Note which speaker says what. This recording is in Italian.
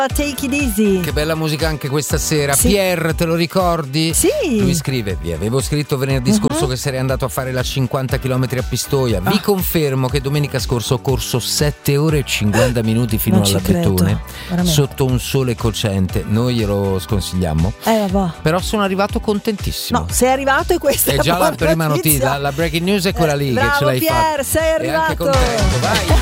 Speaker 1: Take It Easy.
Speaker 2: Che bella musica anche questa sera.
Speaker 1: Sì.
Speaker 2: Pierre, te lo ricordi?
Speaker 1: Sì.
Speaker 2: Lui scrive: vi avevo scritto venerdì scorso che sarei andato a fare la 50 km a Pistoia. Vi confermo che domenica scorso ho corso 7 ore e 50 minuti fino
Speaker 1: Non ci
Speaker 2: alla
Speaker 1: credo,
Speaker 2: Bettone,
Speaker 1: veramente.
Speaker 2: sotto un sole cocente. Noi glielo sconsigliamo.
Speaker 1: Vabbè.
Speaker 2: Però sono arrivato contentissimo.
Speaker 1: No, sei arrivato e questa
Speaker 2: È
Speaker 1: è la
Speaker 2: già la
Speaker 1: buona
Speaker 2: prima notizia. La breaking news è quella lì che
Speaker 1: bravo
Speaker 2: ce l'hai
Speaker 1: Pier,
Speaker 2: fatta.
Speaker 1: sei
Speaker 2: E anche
Speaker 1: arrivato.
Speaker 2: contento, vai.